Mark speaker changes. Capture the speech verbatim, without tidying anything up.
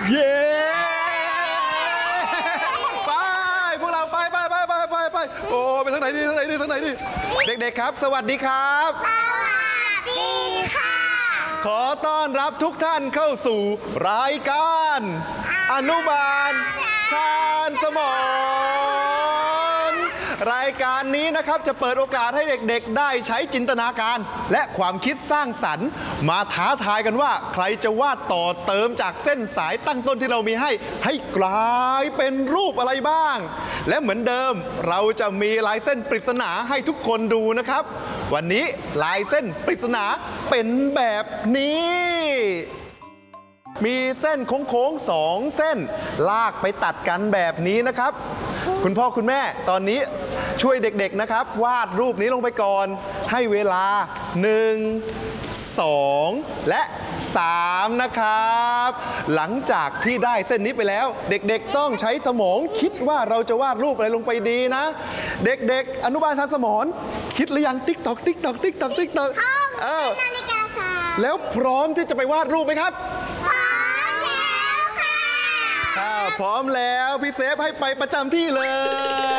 Speaker 1: เย้ไปพวกเราไปไปไปไปไปไปโอ้ไปทางไหนดีทางไหนดีทางไหนดีเด็กๆครับสวัสดีครับ
Speaker 2: สวัสดีค่ะ
Speaker 1: ขอต้อนรับทุกท่านเข้าสู่รายการอนุบาลชาญสมรรายการนี้นะครับจะเปิดโอกาสให้เด็กๆได้ใช้จินตนาการและความคิดสร้างสรรค์มาท้าทายกันว่าใครจะวาดต่อเติมจากเส้นสายตั้งต้นที่เรามีให้ให้กลายเป็นรูปอะไรบ้างและเหมือนเดิมเราจะมีลายเส้นปริศนาให้ทุกคนดูนะครับวันนี้ลายเส้นปริศนาเป็นแบบนี้มีเส้นโค้งๆสองเส้นลากไปตัดกันแบบนี้นะครับคุณพ่อคุณแม่ตอนนี้ช่วยเด็กๆนะครับวาดรูปนี้ลงไปก่อนให้เวลาหนึ่ง สองและสามนะครับหลังจากที่ได้เส้นนี้ไปแล้วเด็กๆต้องใช้สมองคิดว่าเราจะวาดรูปอะไรลงไปดีนะเด็กๆอนุบาลชาญสมรคิดหรือยังติ๊กตอกติ๊กตอกติ๊กตอกติ๊กตอกเออ
Speaker 2: นาฬิกาค่ะ
Speaker 1: แล้วพร้อมที่จะไปวาดรูปไหมครับ
Speaker 2: พร้อมแล้วค่ะ
Speaker 1: ถ้าพร้อมแล้วพี่เซฟให้ไปประจำที่เลย